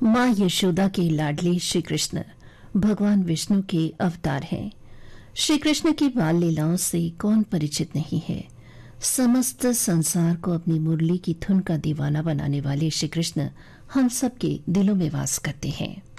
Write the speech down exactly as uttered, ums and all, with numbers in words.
माँ यशोदा के लाडले श्री कृष्ण भगवान विष्णु के अवतार हैं। श्री कृष्ण की बाल लीलाओं से कौन परिचित नहीं है। समस्त संसार को अपनी मुरली की धुन का दीवाना बनाने वाले श्री कृष्ण हम सबके दिलों में वास करते हैं।